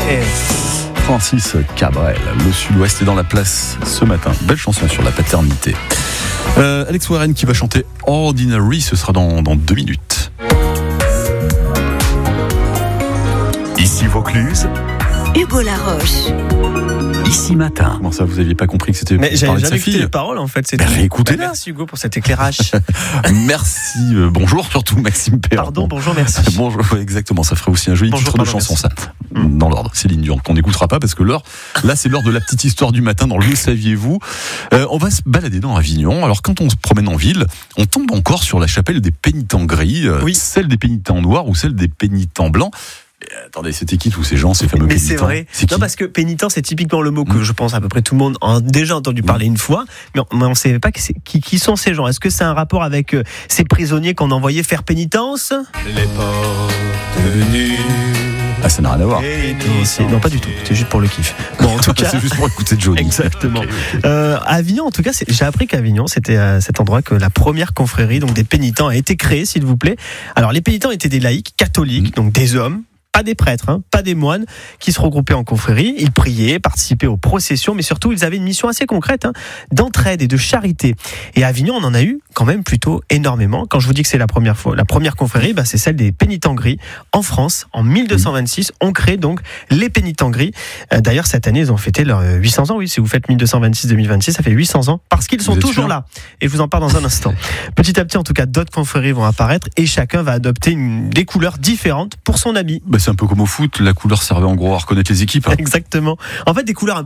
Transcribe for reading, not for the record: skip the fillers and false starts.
Francis Cabrel, le Sud-Ouest est dans la place ce matin. Belle chanson sur la paternité. Alex Warren qui va chanter Ordinary, ce sera dans 2 minutes. Ici Vaucluse, Hugo Laroche. Ici Matin. Comment ça, vous n'aviez pas compris que c'était Mais pour j'avais parler de jamais sa écouté fille? les paroles en fait. Réécoutez-les. Merci Hugo pour cet éclairage. Merci, bonjour surtout Maxime Perron. Pardon, bonjour, merci. Bonjour, ouais, exactement, ça ferait aussi un joli Bonjour, titre de pardon, chanson, merci. ça. Dans l'ordre, Céline Dion, qu'on n'écoutera pas parce que là c'est l'heure de la petite histoire du matin dans Le Saviez-vous. On va se balader dans Avignon. Alors quand on se promène en ville, on tombe encore sur la chapelle des pénitents gris, Oui. celle des pénitents noirs ou celle des pénitents blancs. Attendez, c'était qui tous ces gens, ces fameux Mais pénitents? c'est vrai. C'est qui? Non, parce que pénitent, c'est typiquement le mot que je pense à peu près tout le monde a déjà entendu parler une fois, mais on ne sait pas qui sont ces gens. Est-ce que c'est un rapport avec ces prisonniers qu'on envoyait faire pénitence? Les portes nues. Ah, ça n'a rien à voir. Non, pas du tout. C'est juste pour le kiff. Bon, en tout cas. C'est juste pour écouter Johnny. Exactement. Ok. Avignon, en tout cas, j'ai appris qu'Avignon, c'était à cet endroit que la première confrérie, donc des pénitents, a été créée, s'il vous plaît. Alors, les pénitents étaient des laïcs catholiques, donc des hommes. Pas des prêtres, pas des moines, qui se regroupaient en confrérie. Ils priaient, participaient aux processions, mais surtout, ils avaient une mission assez concrète, d'entraide et de charité. Et à Avignon, on en a eu quand même plutôt énormément. Quand je vous dis que c'est la première confrérie, c'est celle des pénitents gris. En France, en 1226, on crée donc les pénitents gris. D'ailleurs, cette année, ils ont fêté leurs 800 ans. Oui, si vous faites 1226-2026, ça fait 800 ans, parce qu'ils sont toujours là. Et je vous en parle dans un instant. Petit à petit, en tout cas, d'autres confréries vont apparaître et chacun va adopter des couleurs différentes pour son habit. C'est un peu comme au foot, la couleur servait en gros à reconnaître les équipes. Exactement. En fait, des couleurs un peu